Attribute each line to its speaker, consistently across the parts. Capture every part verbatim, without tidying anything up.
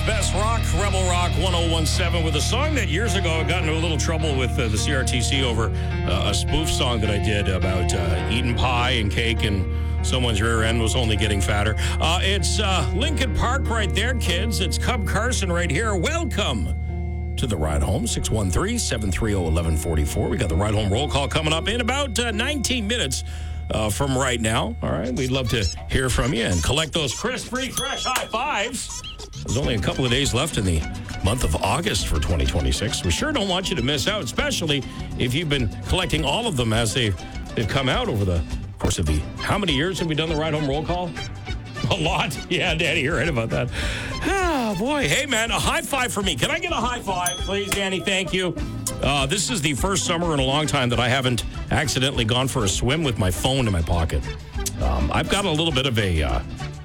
Speaker 1: Canada's best rock, Rebel Rock one oh one seven, with a song that years ago got into a little trouble with uh, the C R T C over uh, a spoof song that I did about uh, eating pie and cake and someone's rear end was only getting fatter. Uh, it's uh, Lincoln Park right there, kids. It's Cub Carson right here. Welcome to the Ride Home, six one three, seven three zero, one one four four. We got the Ride Home roll call coming up in about uh, nineteen minutes. Uh, from right now, all right? We'd love to hear from you and collect those crisp, free, fresh high fives. There's only a couple of days left in the month of August for twenty twenty-six. We sure don't want you to miss out, especially if you've been collecting all of them as they've, they've come out over the course of the... How many years have we done the Ride Home roll call? A lot. Yeah, Danny, you're right about that. Oh, boy. Hey, man, a high five for me. Can I get a high five, please, Danny? Thank you. Uh, this is the first summer in a long time that I haven't accidentally gone for a swim with my phone in my pocket. Um, I've got a little bit of a, uh,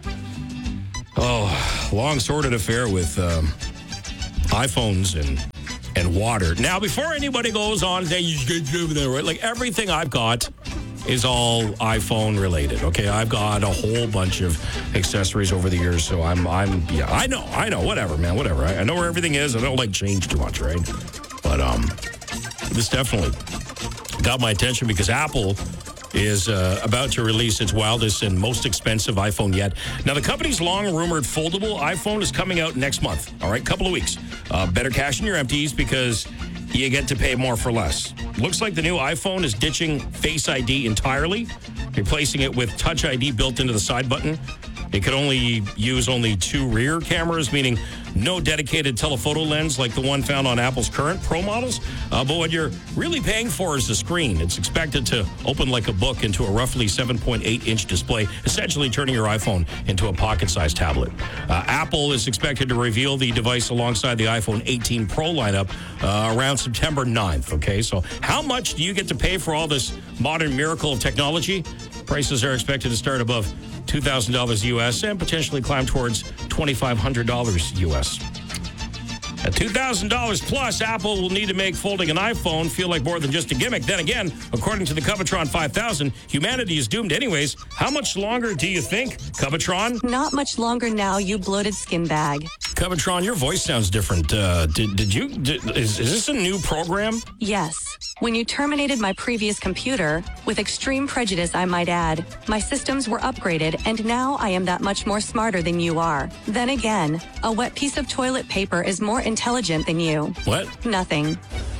Speaker 1: oh, long sordid affair with um, iPhones and and water. Now, before anybody goes on and say, you get over there, right? Like, everything I've got is all iPhone related, okay? I've got a whole bunch of accessories over the years, so I'm, I'm, yeah, I know, I know, whatever, man, whatever. I, I know where everything is. I don't, like, change too much, right? But um, this definitely got my attention because Apple is uh, about to release its wildest and most expensive iPhone yet. Now, the company's long-rumored foldable iPhone is coming out next month, all right? Couple of weeks. Uh, better cash in your empties because you get to pay more for less. Looks like the new iPhone is ditching Face I D entirely, replacing it with Touch I D built into the side button. It could only use only two rear cameras, meaning no dedicated telephoto lens like the one found on Apple's current Pro models. Uh, but what you're really paying for is the screen. It's expected to open like a book into a roughly seven point eight inch display, essentially turning your iPhone into a pocket-sized tablet. Uh, Apple is expected to reveal the device alongside the iPhone eighteen Pro lineup uh, around September ninth, okay? So how much do you get to pay for all this modern miracle of technology? Prices are expected to start above two thousand dollars U S and potentially climb towards twenty-five hundred dollars U S. At two thousand dollars plus, Apple will need to make folding an iPhone feel like more than just a gimmick. Then again, according to the Cubitron five thousand, humanity is doomed anyways. How much longer do you think, Cubitron?
Speaker 2: Not much longer now, you bloated skin bag.
Speaker 1: Cubitron, your voice sounds different. Uh, did, did you... Did, is, is this a new program?
Speaker 2: Yes. When you terminated my previous computer, with extreme prejudice I might add, my systems were upgraded and now I am that much more smarter than you are. Then again, a wet piece of toilet paper is more intelligent than you.
Speaker 1: What?
Speaker 2: Nothing.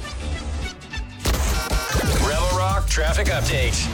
Speaker 3: Rebel Rock Traffic Update.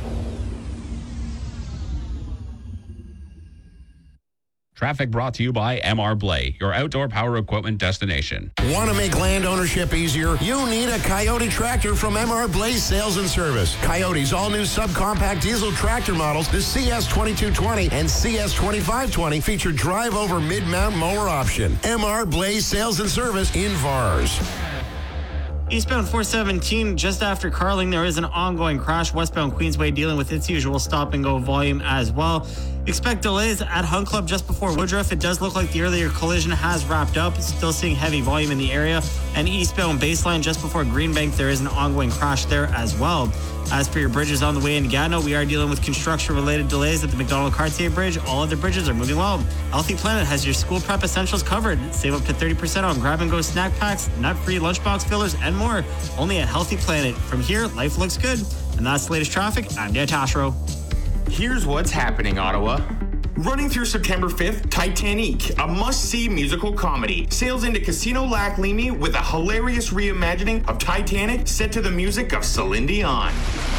Speaker 4: Traffic brought to you by M R Blay, your outdoor power equipment destination.
Speaker 5: Want to make land ownership easier? You need a Coyote tractor from M R Blay Sales and Service. Coyote's all-new subcompact diesel tractor models, the C S twenty-two twenty and C S twenty-five twenty, feature drive-over mid-mount mower option. M R Blay Sales and Service in V A Rs.
Speaker 6: Eastbound four seventeen, just after Carling, there is an ongoing crash. Westbound Queensway dealing with its usual stop-and-go volume as well. Expect delays at Hunt Club just before Woodruff. It does look like the earlier collision has wrapped up. Still seeing heavy volume in the area. And eastbound Baseline just before Greenbank, there is an ongoing crash there as well. As for your bridges on the way into Gatineau, we are dealing with construction-related delays at the McDonald-Cartier Bridge. All other bridges are moving well. Healthy Planet has your school prep essentials covered. Save up to thirty percent on grab-and-go snack packs, nut-free lunchbox fillers, and more. Only at Healthy Planet. From here, life looks good. And that's the latest traffic. I'm Dan Tashro.
Speaker 7: Here's what's happening, Ottawa. Running through September fifth, Titanic, a must-see musical comedy, sails into Casino Lac Leamy with a hilarious reimagining of Titanic set to the music of Celine Dion.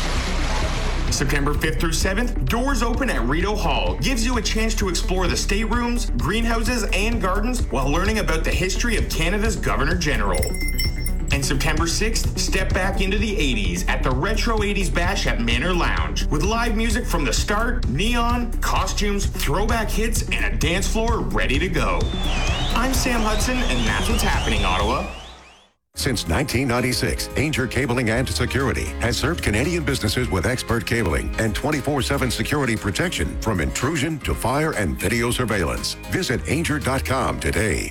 Speaker 7: September fifth through seventh, doors open at Rideau Hall. Gives you a chance to explore the staterooms, greenhouses, and gardens while learning about the history of Canada's Governor General. And September sixth, step back into the eighties at the Retro eighties Bash at Manor Lounge with live music from the start, neon, costumes, throwback hits, and a dance floor ready to go. I'm Sam Hudson, and that's what's happening, Ottawa.
Speaker 8: Since nineteen ninety-six, Ainger Cabling and Security has served Canadian businesses with expert cabling and twenty-four seven security protection from intrusion to fire and video surveillance. Visit ainger dot com today.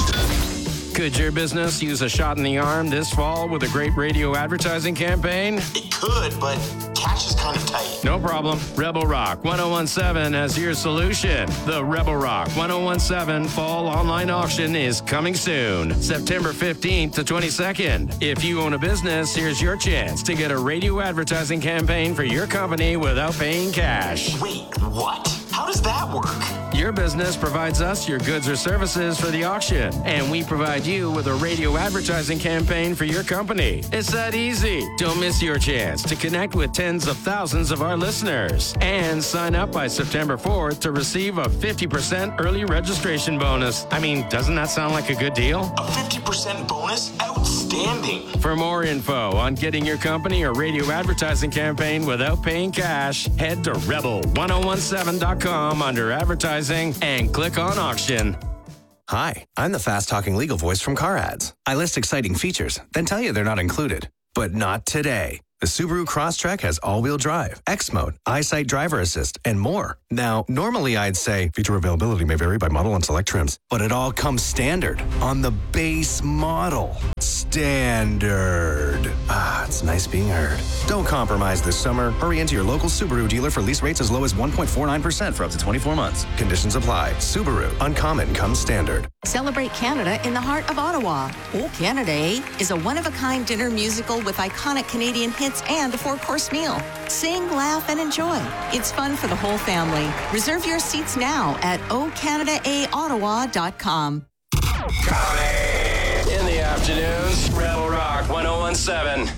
Speaker 9: Could your business use a shot in the arm this fall with a great radio advertising campaign?
Speaker 7: It could, but cash is kind kind of tight.
Speaker 9: No problem. Rebel Rock ten seventeen has your solution. The Rebel Rock ten seventeen Fall Online Auction is coming soon, September fifteenth to twenty-second. If you own a business, here's your chance to get a radio advertising campaign for your company without paying cash.
Speaker 7: Wait, what? How does that work?
Speaker 9: Your business provides us your goods or services for the auction, and we provide you with a radio advertising campaign for your company. It's that easy. Don't miss your chance to connect with tens of thousands of our listeners and sign up by September fourth to receive a fifty percent early registration bonus. I mean, doesn't that sound like a good deal?
Speaker 7: A fifty percent bonus? Outstanding.
Speaker 9: For more info on getting your company or radio advertising campaign without paying cash, head to rebel ten seventeen dot com under advertising and click on auction.
Speaker 10: Hi, I'm the fast-talking legal voice from Car Ads. I list exciting features, then tell you they're not included. But not today. The Subaru Crosstrek has all-wheel drive, X Mode, EyeSight driver assist, and more. Now, normally I'd say feature availability may vary by model and select trims, but it all comes standard on the base model. Standard. Ah, it's nice being heard. Don't compromise this summer. Hurry into your local Subaru dealer for lease rates as low as one point four nine percent for up to twenty-four months. Conditions apply. Subaru. Uncommon comes standard.
Speaker 11: Celebrate Canada in the heart of Ottawa. Oh, Canada, eh? Is a one-of-a-kind dinner musical with iconic Canadian hits and a four-course meal. Sing, laugh, and enjoy. It's fun for the whole family. Reserve your seats now at o canada a ottawa dot com.
Speaker 9: In the afternoons, Rebel Rock ten seventeen.